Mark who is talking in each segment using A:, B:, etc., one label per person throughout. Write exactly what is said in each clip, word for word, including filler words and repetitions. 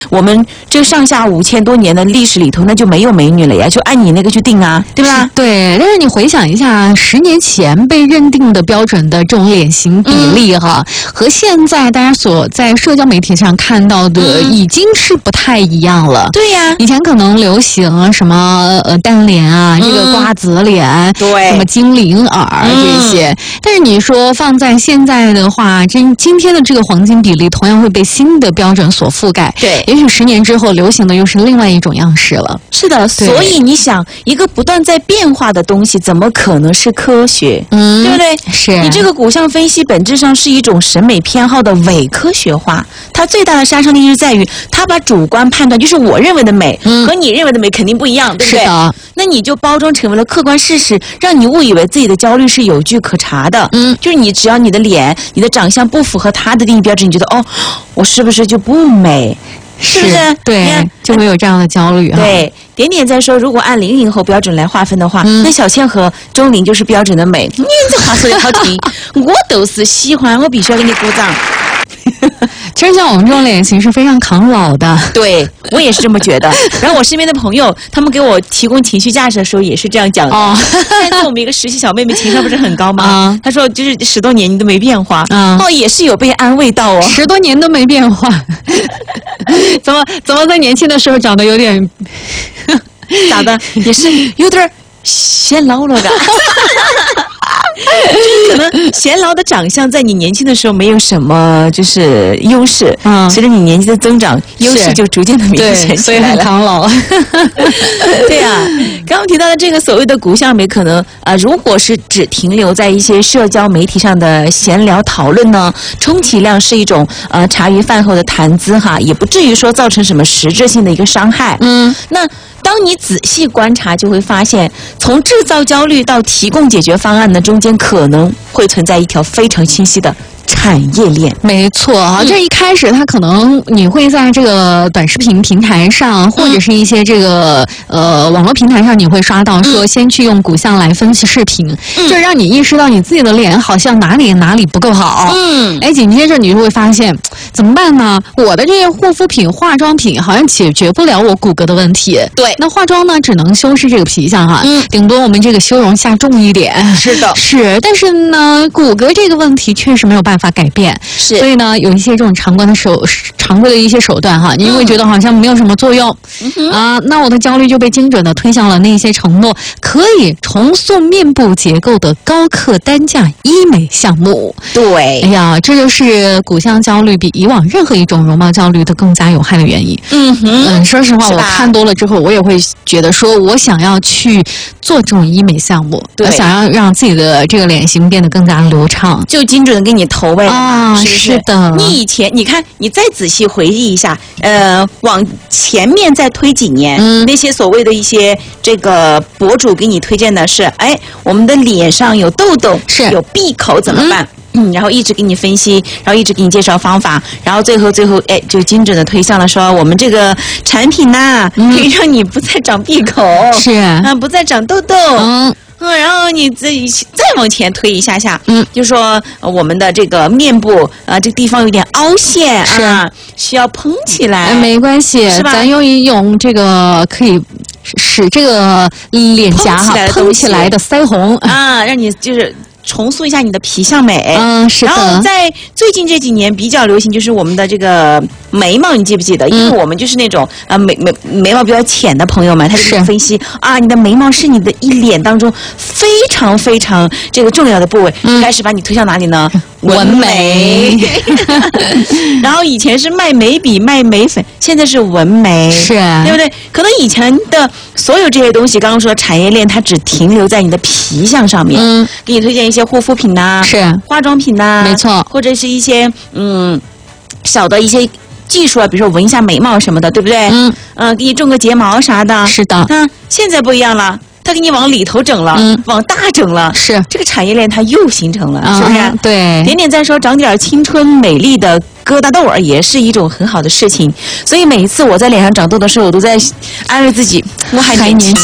A: 我们这上下五千多年的历史里头，那就没有美女了呀，就按你那个去定啊，对吧？
B: 对，但是你回想一下，十年前被认定的标准的这种脸型比例哈，嗯、和现在大家所在社交媒体上看到的已经是不太一样了。
A: 对呀、啊，
B: 以前可能流行什么呃单脸啊，嗯、这个瓜子脸，
A: 对，
B: 什么精灵耳、嗯、这些，但是你说放在现在的话，今今天的这个黄金比例同样会被新的标准所覆盖。
A: 对，
B: 也许十年之后流行的又是另外一种样式了。
A: 是的，所以你想，一个不断在变化的东西，怎么可能是科学？嗯，对不对？
B: 是
A: 你这个骨相分析本质上是一种审美偏好的伪科学化，它最大的杀伤力是在于，它把主观判断，就是我认为的美、嗯、和你认为的美肯定不一样，对不对？
B: 是的。
A: 那你就包装成为了客观事实，让你误以为自己的焦虑是有据可查的。嗯，就是你只要你的脸、你的长相不符合他的定义标准，你觉得哦，我是不是就不美？是不是？
B: 对，就会有这样的焦虑。
A: 对，点点在说，如果按零零后标准来划分的话，嗯、那小倩和钟玲就是标准的美。你这话说的好听，我都是喜欢，我必须要给你鼓掌。
B: 其实像我们这种脸型是非常抗老的，
A: 对我也是这么觉得。然后我身边的朋友，他们给我提供情绪价值的时候也是这样讲的。哦，但是我们一个实习小妹妹情商不是很高吗？啊、她说就是十多年你都没变化，啊、哦，也是有被安慰到哦。
B: 十多年都没变化，怎么怎么在年轻的时候长得有点
A: 咋的？也是有点显老了的。可能显老的长相在你年轻的时候没有什么就是优势，嗯，随着你年纪的增长，优势就逐渐的明显起来了。
B: 所以很抗老。
A: 对呀、啊，刚刚提到的这个所谓的骨相美，可能啊、呃，如果是只停留在一些社交媒体上的闲聊讨论呢，充其量是一种呃茶余饭后的谈资哈，也不至于说造成什么实质性的一个伤害。嗯，那。当你仔细观察，就会发现，从制造焦虑到提供解决方案的中间，可能会存在一条非常清晰的产业链。
B: 没错啊，这一开始它可能你会在这个短视频平台上，或者是一些这个呃网络平台上，你会刷到说，先去用骨相来分析视频，嗯、就是让你意识到你自己的脸好像哪里哪里不够好。嗯，哎，紧接着你就会发现怎么办呢？我的这些护肤品、化妆品好像解决不了我骨骼的问题。
A: 对，
B: 那化妆呢，只能修饰这个皮相哈，嗯，顶多我们这个修容下重一点。
A: 是的，
B: 是，但是呢，骨骼这个问题确实没有办法改变。
A: 是，
B: 所以呢，有一些这种常规的手常规的一些手段哈，你会觉得好像没有什么作用、嗯、啊，那我的焦虑就被精准的推向了那些承诺可以重塑面部结构的高客单价医美项目。
A: 对，
B: 哎呀，这就是骨相焦虑比以往任何一种容貌焦虑的更加有害的原因。嗯哼，嗯，说实话，我看多了之后，我也会觉得说，我想要去做这种医美项目，我想要让自己的这个脸型变得更加流畅，
A: 就精准的给你投喂啊。
B: 啊，
A: 是,
B: 是的。
A: 你以前你看，你再仔细回忆一下，呃，往前面再推几年，嗯，那些所谓的一些这个博主给你推荐的是，哎，我们的脸上有痘痘，
B: 是
A: 有闭口怎么办？嗯，然后一直给你分析，然后一直给你介绍方法，然后最后最后哎，就精准的推向了说，我们这个产品呐、啊，嗯、可以让你不再长闭口，
B: 是
A: 啊，不再长痘痘，嗯。嗯，然后你自己再往前推一下下，嗯，就说、呃、我们的这个面部啊、呃，这个地方有点凹陷
B: 是
A: 啊，需要蓬起来。
B: 哎、没关系，
A: 是吧？
B: 咱用一用这个可以使这个脸颊哈蓬起来的腮红
A: 啊，让你就是重塑一下你的皮相美。
B: 嗯，是的。
A: 然后在最近这几年比较流行，就是我们的这个眉毛，你记不记得？因为我们就是那种啊、呃、眉眉眉毛比较浅的朋友们，他就分析啊，你的眉毛是你的一脸当中非常非常这个重要的部位，嗯、开始把你推向哪里呢？
B: 纹眉。
A: 然后以前是卖眉笔、卖眉粉，现在是纹眉，
B: 是，
A: 对不对？可能以前的所有这些东西，刚刚说产业链，它只停留在你的皮相上面，嗯，给你推荐一些护肤品呐、啊，
B: 是
A: 化妆品呐、啊，
B: 没错，
A: 或者是一些嗯小的一些技术啊，比如说纹一下眉毛什么的，对不对？嗯嗯、呃，给你种个睫毛啥的，
B: 是的。
A: 嗯，现在不一样了。他给你往里头整了，嗯，往大整了，
B: 是这
A: 个产业链它又形成了，嗯、是不是？
B: 对，
A: 点点在说长点青春美丽的疙瘩痘儿也是一种很好的事情。所以每一次我在脸上长痘的时候，我都在安慰自己，我还年轻。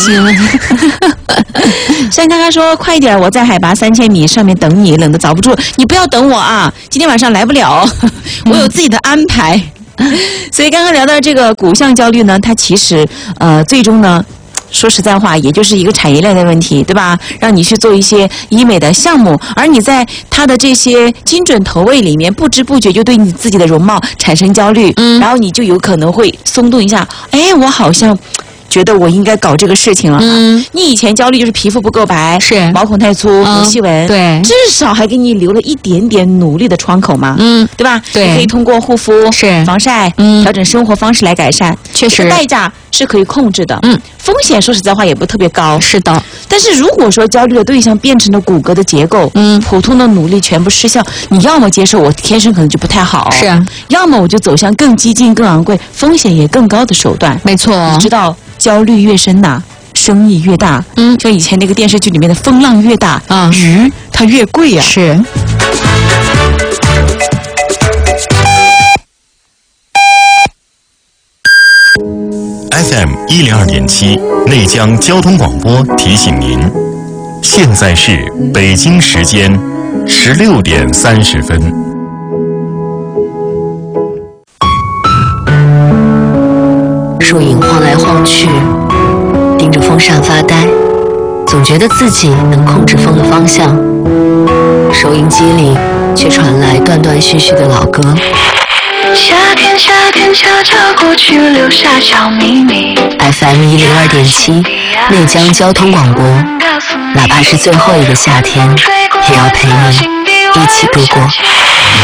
A: 像刚刚说快一点，我在海拔三千米上面等你，冷得遭不住，你不要等我啊！今天晚上来不了，我有自己的安排。 所以刚刚聊到这个骨相焦虑呢，它其实呃最终呢。说实在话，也就是一个产业链的问题，对吧？让你去做一些医美的项目，而你在它的这些精准投喂里面，不知不觉就对你自己的容貌产生焦虑，嗯，然后你就有可能会松动一下，哎，我好像觉得我应该搞这个事情了。嗯，你以前焦虑就是皮肤不够白，是毛孔太粗、有细纹，对，至少还给你留了一点点努力的窗口嘛，嗯，对吧？对，你可以通过护肤、是防晒、嗯，调整生活方式来改善，确实，代价是可以控制的，嗯，风险说实在话也不特别高，是的。但是如果说焦虑的对象变成了骨骼的结构，嗯，普通的努力全部失效，你要么接受我天生可能就不太好，是啊，要么我就走向更激进、更昂贵、风险也更高的手段，没错，你知道。焦虑越深呐、啊，生意越大。嗯，像以前那个电视剧里面的风浪越大啊，鱼它越贵呀、啊。是。
C: F M 一零二点七内江交通广播提醒您，现在是北京时间十六点三十分。
D: 树影晃来晃去，盯着风扇发呆，总觉得自己能控制风的方向。收音机里却传来断断续续的老歌。夏天，夏天悄悄过去，留下小秘密。F M 一零二点七，内江交通广播，哪怕是最后一个夏天，也要陪你一起度过。